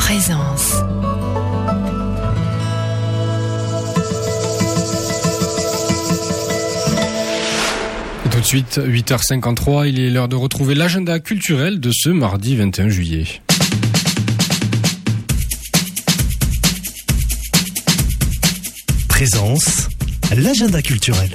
Présence. Et tout de suite, 8h53, il est l'heure de retrouver l'agenda culturel de ce mardi 21 juillet. Présence, l'agenda culturel.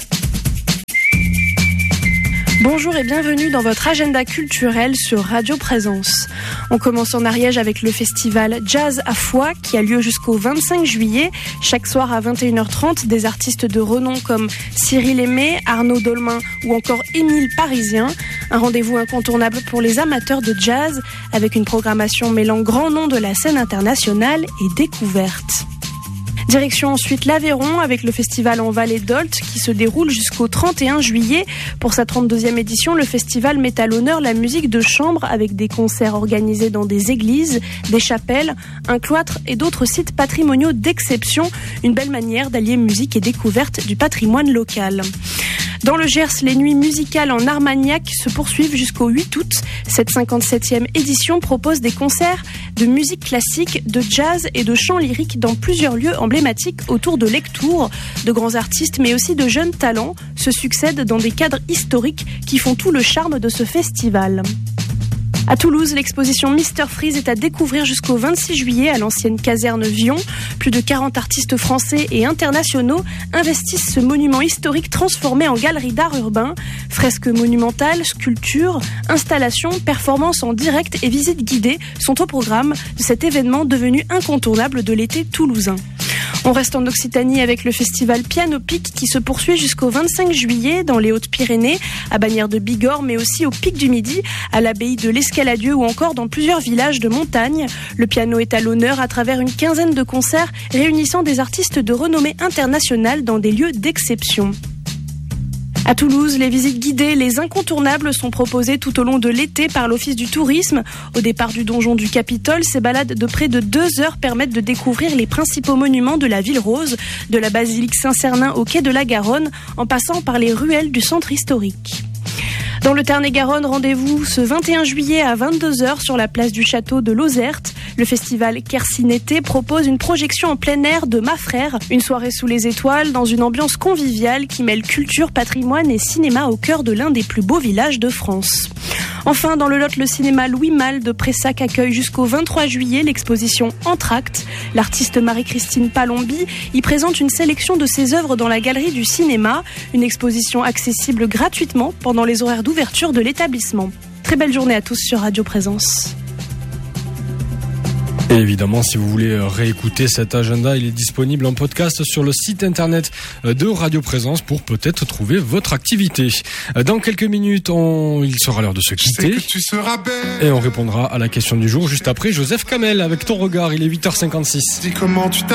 Bonjour et bienvenue dans votre agenda culturel sur Radio Présence. On commence en Ariège avec le festival Jazz à Foix qui a lieu jusqu'au 25 juillet. Chaque soir à 21h30, des artistes de renom comme Cyril Aimé, Arnaud Dolmain ou encore Émile Parisien. Un rendez-vous incontournable pour les amateurs de jazz avec une programmation mêlant grands noms de la scène internationale et découverte. Direction ensuite l'Aveyron avec le festival en Vallée d'Olt qui se déroule jusqu'au 31 juillet. Pour sa 32e édition, le festival met à l'honneur la musique de chambre avec des concerts organisés dans des églises, des chapelles, un cloître et d'autres sites patrimoniaux d'exception. Une belle manière d'allier musique et découverte du patrimoine local. Dans le Gers, les nuits musicales en Armagnac se poursuivent jusqu'au 8 août. Cette 57e édition propose des concerts de musique classique, de jazz et de chant lyrique dans plusieurs lieux emblématiques autour de Lectoure. De grands artistes mais aussi de jeunes talents se succèdent dans des cadres historiques qui font tout le charme de ce festival. À Toulouse, l'exposition Mr Freeze est à découvrir jusqu'au 26 juillet à l'ancienne caserne Vion. Plus de 40 artistes français et internationaux investissent ce monument historique transformé en galerie d'art urbain. Fresques monumentales, sculptures, installations, performances en direct et visites guidées sont au programme de cet événement devenu incontournable de l'été toulousain. On reste en Occitanie avec le festival Piano Pic qui se poursuit jusqu'au 25 juillet dans les Hautes-Pyrénées, à Bagnères de Bigorre, mais aussi au Pic du Midi, à l'abbaye de l'Escaladieu ou encore dans plusieurs villages de montagne. Le piano est à l'honneur à travers une quinzaine de concerts réunissant des artistes de renommée internationale dans des lieux d'exception. À Toulouse, les visites guidées, les incontournables sont proposées tout au long de l'été par l'Office du tourisme. Au départ du donjon du Capitole, ces balades de près de 2 heures permettent de découvrir les principaux monuments de la ville rose, de la basilique Saint-Cernin au quai de la Garonne, en passant par les ruelles du centre historique. Dans le Tarn-et-Garonne, rendez-vous ce 21 juillet à 22h sur la place du château de Lozerte. Le festival Quercy-Nété propose une projection en plein air de Ma Frère, une soirée sous les étoiles dans une ambiance conviviale qui mêle culture, patrimoine et cinéma au cœur de l'un des plus beaux villages de France. Enfin, dans le Lot, le cinéma Louis Malle de Pressac accueille jusqu'au 23 juillet l'exposition Entr'actes. L'artiste Marie-Christine Palombi y présente une sélection de ses œuvres dans la galerie du cinéma, une exposition accessible gratuitement pendant les horaires d'ouverture de l'établissement. Très belle journée à tous sur Radio Présence. Et évidemment, si vous voulez réécouter cet agenda, il est disponible en podcast sur le site internet de Radio Présence pour peut-être trouver votre activité. Dans quelques minutes, il sera l'heure de se quitter. Et on répondra à la question du jour juste après Joseph Kamel avec Ton regard. Il est 8h56.